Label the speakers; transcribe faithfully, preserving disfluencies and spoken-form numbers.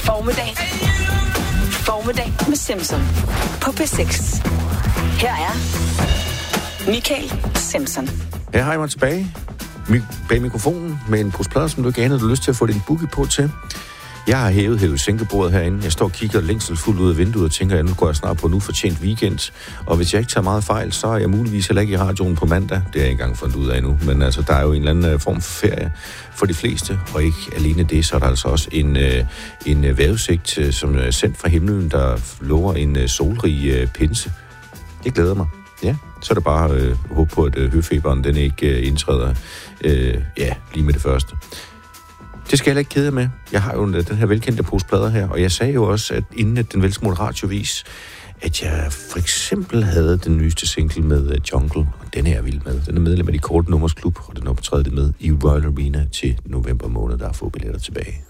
Speaker 1: Formiddag. Formiddag med Simpson på P seks. Her er Michael Simpson.
Speaker 2: Her har jeg mig tilbage bag mikrofonen med en pose plader, som du ikke anede, du har lyst til at få din boogie på til. Jeg har hævet hævet sænkebordet herinde. Jeg står og kigger længselsfuldt ud af vinduet og tænker, at nu går jeg snart på en ufortjent weekend. Og hvis jeg ikke tager meget fejl, så er jeg muligvis heller ikke i radioen på mandag. Det er jeg ikke engang fundet ud af endnu. Men altså, der er jo en eller anden form for ferie for de fleste. Og ikke alene det, så er der altså også en, en vejrudsigt, som er sendt fra himlen, der lover en solrig pinse. Det glæder mig. Ja, så er det bare øh, håbe på, at øh, høfeberen den ikke øh, indtræder øh, ja, lige med det første. Det skal jeg ikke kede med. Jeg har jo den her velkendte pose plader her, og jeg sagde jo også, at inden at den velsmurte radiovis, at jeg for eksempel havde den nyeste single med uh, Jungle, og den er jeg vild med. Den er medlem af de korte nummers klub, og den optræder det med i Royal Arena til november måned, der er få billetter tilbage.